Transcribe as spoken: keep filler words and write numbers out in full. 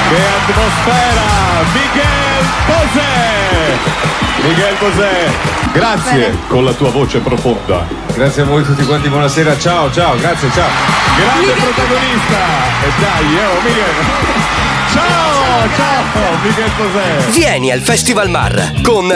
Che atmosfera! Miguel Bosé! Miguel Bosé, grazie Bene. con la tua voce profonda. Grazie a voi tutti quanti, buonasera, ciao, ciao, grazie, ciao. Grande protagonista! E dai, oh Miguel! Ciao, ciao, Miguel Bosé! Vieni al Festival Mar con